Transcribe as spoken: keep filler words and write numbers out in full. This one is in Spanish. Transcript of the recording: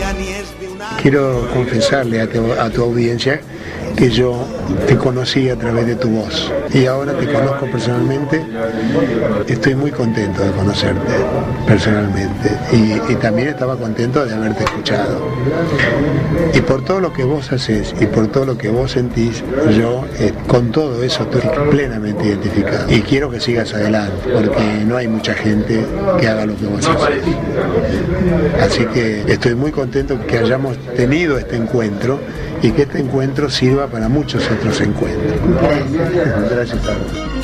Quiero confesarle a tu, a tu audiencia que yo te conocí a través de tu voz y ahora te conozco personalmente. Estoy muy contento de conocerte personalmente y, y también estaba contento de haberte escuchado. Y por todo lo que vos haces y por todo lo que vos sentís, yo eh, con todo eso estoy plenamente identificado y quiero que sigas adelante porque no hay mucha gente que haga lo que vos haces. Así que estoy muy contento que hayamos tenido este encuentro y que este encuentro sirva para muchos otros encuentros. Gracias a vos.